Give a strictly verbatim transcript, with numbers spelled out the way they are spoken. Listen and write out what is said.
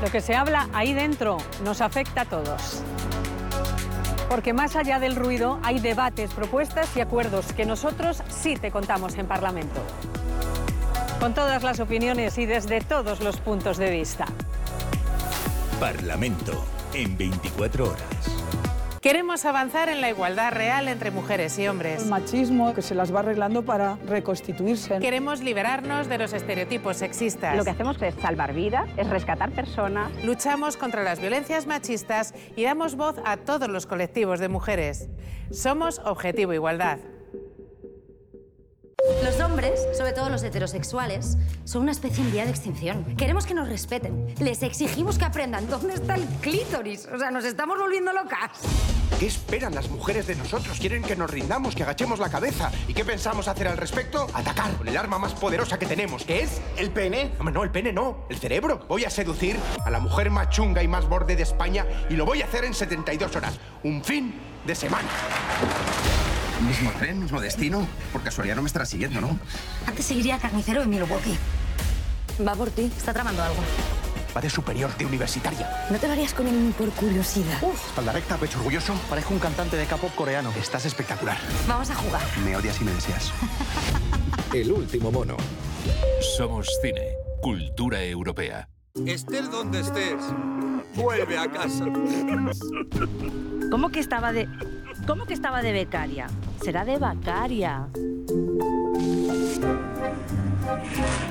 Lo que se habla ahí dentro nos afecta a todos. Porque más allá del ruido hay debates, propuestas y acuerdos que nosotros sí te contamos en Parlamento. Con todas las opiniones y desde todos los puntos de vista. Parlamento en veinticuatro horas. Queremos avanzar en la igualdad real entre mujeres y hombres. El machismo que se las va arreglando para reconstituirse. Queremos liberarnos de los estereotipos sexistas. Lo que hacemos es salvar vidas, es rescatar personas. Luchamos contra las violencias machistas y damos voz a todos los colectivos de mujeres. Somos Objetivo Igualdad. Los hombres, sobre todo los heterosexuales, son una especie en vía de extinción. Queremos que nos respeten. Les exigimos que aprendan dónde está el clítoris. O sea, nos estamos volviendo locas. ¿Qué esperan las mujeres de nosotros? Quieren que nos rindamos, que agachemos la cabeza. ¿Y qué pensamos hacer al respecto? Atacar con el arma más poderosa que tenemos, que es el pene. Hombre, no, el pene no, el cerebro. Voy a seducir a la mujer más chunga y más borde de España y lo voy a hacer en setenta y dos horas. Un fin de semana. Mismo tren, mismo destino. Por casualidad no me estarás siguiendo, ¿no? Antes seguiría Carnicero en Milwaukee. Va por ti. Está tramando algo. Va de superior, de universitaria. ¿No te lo harías con él ni por curiosidad? Uf, espalda recta, pecho orgulloso. Parezco un cantante de K-pop coreano. Estás espectacular. Vamos a jugar. Me odias y me deseas. El último mono. Somos cine, cultura europea. Estés donde estés, vuelve a casa. ¿Cómo que estaba de... ¿Cómo que estaba de becaria? Será de Bacaria.